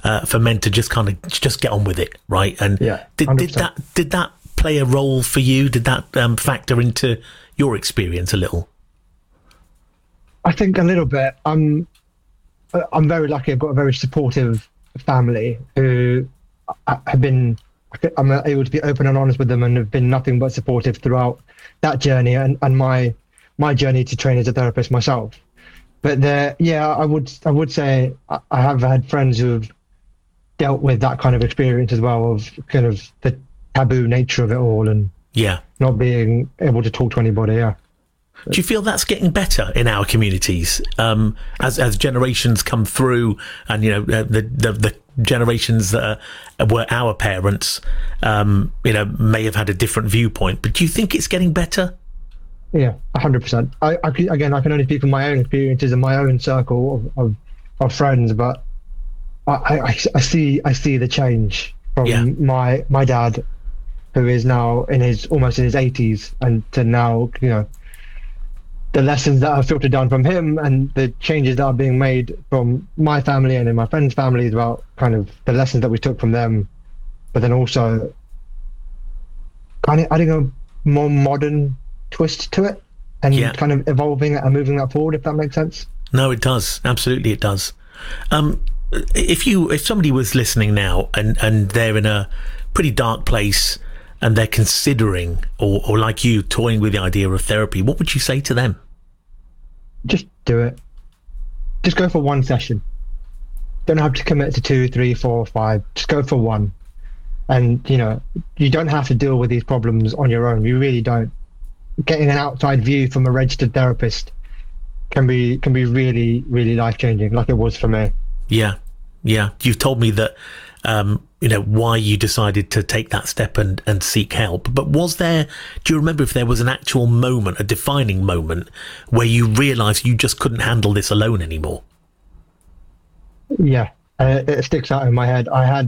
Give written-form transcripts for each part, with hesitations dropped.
for men to just kind of just get on with it, right? And Yeah, did 100%. that play a role for you? Did that factor into your experience a little? I think a little bit. I'm very lucky. I've got a very supportive family who have been. I'm able to be open and honest with them, and have been nothing but supportive throughout that journey and my journey to train as a therapist myself. But I would say I have had friends who have dealt with that kind of experience as well, of kind of the taboo nature of it all, and not being able to talk to anybody. Yeah. Do you feel that's getting better in our communities as generations come through, and the generations that were our parents, may have had a different viewpoint? But do you think it's getting better? Yeah, 100%. I can only speak from my own experiences and my own circle of friends, but I see the change from my dad, who is now almost in his 80s, and to now, the lessons that are filtered down from him and the changes that are being made from my family and in my friends' families about kind of the lessons that we took from them, but then also kind of adding a more modern twist to it and kind of evolving it and moving that forward, if that makes sense. No, it does. Absolutely, it does. If somebody was listening now and they're in a pretty dark place and they're considering, or like you, toying with the idea of therapy, what would you say to them? Just do it. Just go for one session. Don't have to commit to 2, 3, 4, 5. Just go for one. And, you don't have to deal with these problems on your own. You really don't. Getting an outside view from a registered therapist can be really, really life-changing, like it was for me. Yeah. You've told me that, why you decided to take that step and seek help. But do you remember if there was an actual moment, a defining moment, where you realised you just couldn't handle this alone anymore? Yeah, it sticks out in my head. I had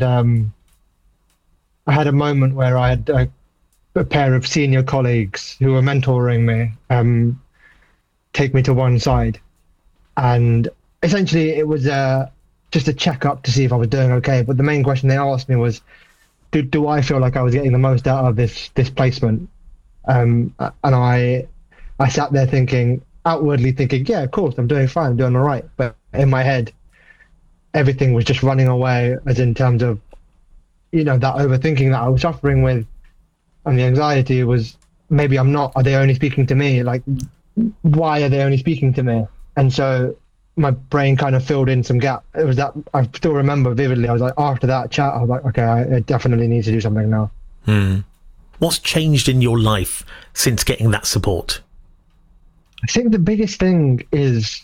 a moment where I had a pair of senior colleagues who were mentoring me take me to one side, and essentially it was just a check-up to see if I was doing okay. But the main question they asked me was, do I feel like I was getting the most out of this placement? And I sat there outwardly thinking, yeah, of course, I'm doing fine, I'm doing all right. But in my head, everything was just running away, as in terms of, that overthinking that I was suffering with, and the anxiety was, maybe I'm not. Are they only speaking to me? Like, why are they only speaking to me? And so my brain kind of filled in some gap. It was that I still remember vividly. I was like, after that chat, I was like, okay, I definitely need to do something now. What's changed in your life since getting that support? I think the biggest thing is,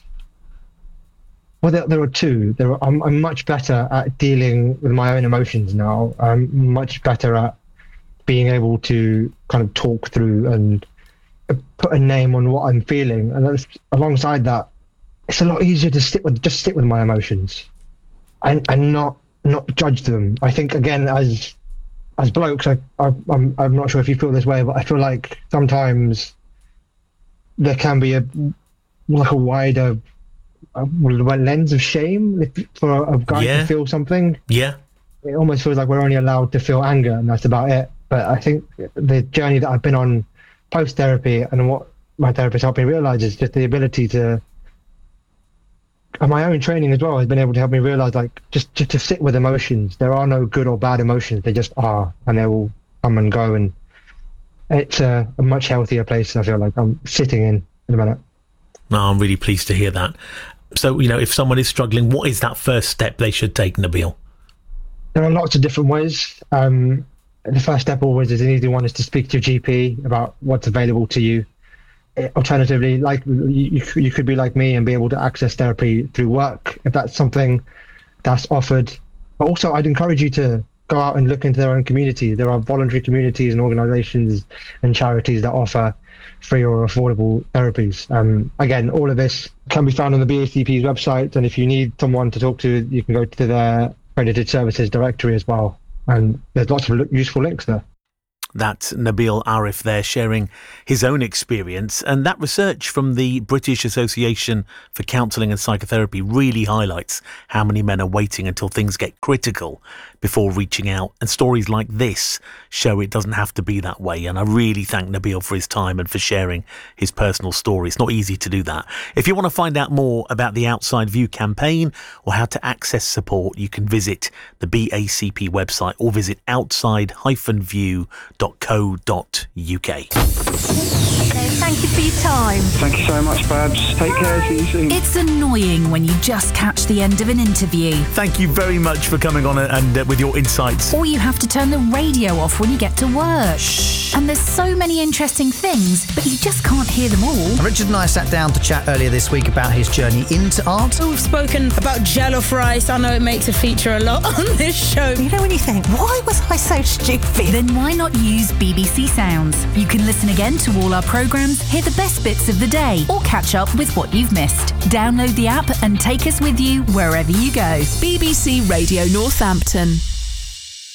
well, there are two. I'm much better at dealing with my own emotions now. I'm much better at being able to kind of talk through and put a name on what I'm feeling. And alongside that, it's a lot easier to stick with my emotions and not judge them. I think, again, as blokes, I'm not sure if you feel this way, but I feel like sometimes there can be a wider lens of shame for a guy to feel something. Yeah. It almost feels like we're only allowed to feel anger, and that's about it. But I think the journey that I've been on post-therapy, and what my therapist helped me realize, is just the ability to, and my own training as well has been able to help me realize, like, just to sit with emotions. There are no good or bad emotions. They just are, and they will come and go. And it's a much healthier place, I feel like I'm sitting in a minute. No, I'm really pleased to hear that. So, if someone is struggling, what is that first step they should take, Nabil? There are lots of different ways. The first step always is an easy one, is to speak to your GP about what's available to you. Alternatively, like you could be like me and be able to access therapy through work, if that's something that's offered. But also, I'd encourage you to go out and look into their own community. There are voluntary communities and organizations and charities that offer free or affordable therapies. Again, all of this can be found on the BACP's website, and if you need someone to talk to, you can go to their accredited services directory as well, and there's lots of useful links there. That's Nabil Arif there sharing his own experience. And that research from the British Association for Counselling and Psychotherapy really highlights how many men are waiting until things get critical before reaching out. And stories like this show it doesn't have to be that way. And I really thank Nabil for his time and for sharing his personal story. It's not easy to do that. If you want to find out more about the Outside View campaign or how to access support, you can visit the BACP website or visit outside-view.co.uk. Thank you for your time. Thank you so much, Babs. Take care. See you soon. It's annoying when you just catch the end of an interview. Thank you very much for coming on and with your insights. Or you have to turn the radio off when you get to work. Shh. And there's so many interesting things, but you just can't hear them all. Richard and I sat down to chat earlier this week about his journey into art. We've spoken about jollof rice. I know it makes a feature a lot on this show. You know when you think, why was I so stupid? Then why not use BBC Sounds? You can listen again to all our programmes, hear the best bits of the day, or catch up with what you've missed. Download the app and take us with you wherever you go. BBC Radio Northampton.